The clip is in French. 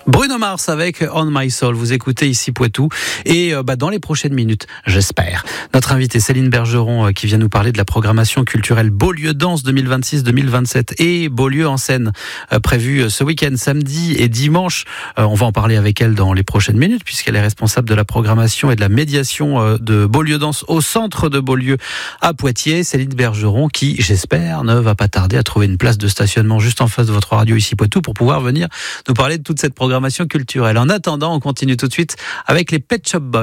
Bruno Mars avec On My Soul. Vous écoutez ici Poitou. Et dans les prochaines minutes, j'espère, notre invitée Céline Bergeron qui vient nous parler de la programmation culturelle Beaulieu Danse 2026-2027 et Beaulieu en scène prévue ce week-end, samedi et dimanche. On va en parler avec elle dans les prochaines minutes puisqu'elle est responsable de la programmation et de la médiation de Beaulieu Danse au centre de Beaulieu à Poitiers. Céline Bergeron qui, j'espère, ne va pas tarder à trouver une place de stationnement juste en face de votre radio ici Poitou pour pouvoir venir nous parler de toute cette programmation culturelle. En attendant, on continue tout de suite avec les Pet Shop Boys.